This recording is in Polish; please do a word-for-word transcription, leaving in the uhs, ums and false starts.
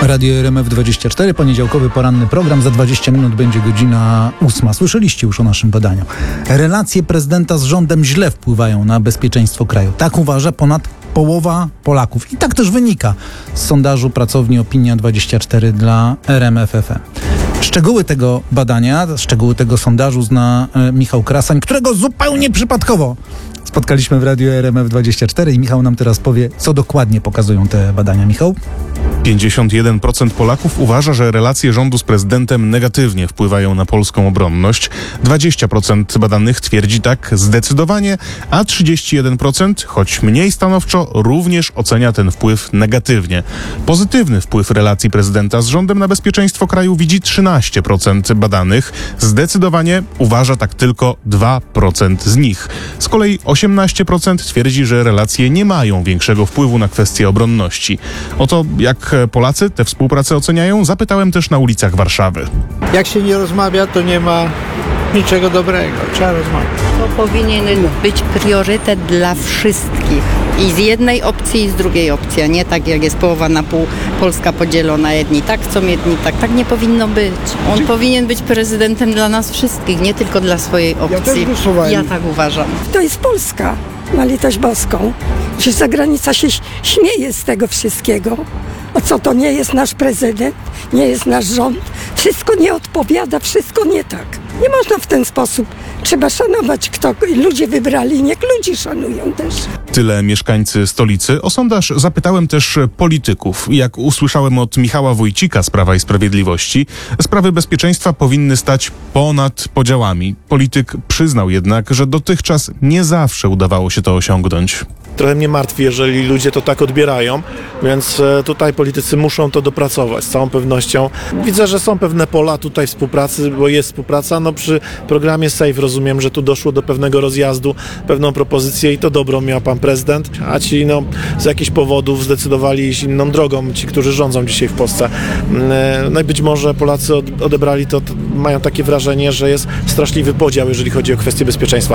Radio R M F dwadzieścia cztery, poniedziałkowy poranny program. Za dwadzieścia minut będzie godzina ósma. Słyszeliście już o naszym badaniu. Relacje prezydenta z rządem źle wpływają na bezpieczeństwo kraju. Tak uważa ponad połowa Polaków. I tak też wynika z sondażu pracowni Opinia dwadzieścia cztery dla R M F F M. Szczegóły tego badania, szczegóły tego sondażu zna e, Michał Krasań, którego zupełnie przypadkowo spotkaliśmy w Radiu R M F dwadzieścia cztery i Michał nam teraz powie, co dokładnie pokazują te badania. Michał? pięćdziesiąt jeden procent Polaków uważa, że relacje rządu z prezydentem negatywnie wpływają na polską obronność. dwadzieścia procent badanych twierdzi tak zdecydowanie, a trzydzieści jeden procent, choć mniej stanowczo, również ocenia ten wpływ negatywnie. Pozytywny wpływ relacji prezydenta z rządem na bezpieczeństwo kraju widzi trzynaście procent badanych. Zdecydowanie uważa tak tylko dwa procent z nich. Z kolei osiemnaście procent twierdzi, że relacje nie mają większego wpływu na kwestie obronności. O to, jak Polacy tę współpracę oceniają, zapytałem też na ulicach Warszawy. Jak się nie rozmawia, to nie ma niczego dobrego. Trzeba rozmawiać. To powinien być priorytet dla wszystkich. I z jednej opcji, i z drugiej opcji, a nie tak jak jest połowa na pół, Polska podzielona, jedni tak chcą, jedni tak. Tak nie powinno być. On Dzie- powinien być prezydentem dla nas wszystkich, nie tylko dla swojej opcji. Ja też głosowałem. Ja tak uważam. To jest Polska, na litość boską. Że zagranica się śmieje z tego wszystkiego. A co, to nie jest nasz prezydent, nie jest nasz rząd? Wszystko nie odpowiada, wszystko nie tak. Nie można w ten sposób. Trzeba szanować, kto ludzie wybrali, niech ludzi szanują też. Tyle mieszkańcy stolicy. O sondaż zapytałem też polityków. Jak usłyszałem od Michała Wójcika z Prawa i Sprawiedliwości, sprawy bezpieczeństwa powinny stać ponad podziałami. Polityk przyznał jednak, że dotychczas nie zawsze udawało się to osiągnąć. Trochę mnie martwi, jeżeli ludzie to tak odbierają, więc tutaj politycy muszą to dopracować z całą pewnością. Widzę, że są pewne pola tutaj współpracy, bo jest współpraca. No przy programie Safe rozumiem, że tu doszło do pewnego rozjazdu, pewną propozycję i to dobrą miał pan prezydent, a ci no z jakichś powodów zdecydowali iść inną drogą, ci, którzy rządzą dzisiaj w Polsce. No i być może Polacy odebrali to, mają takie wrażenie, że jest straszliwy podział, jeżeli chodzi o kwestie bezpieczeństwa.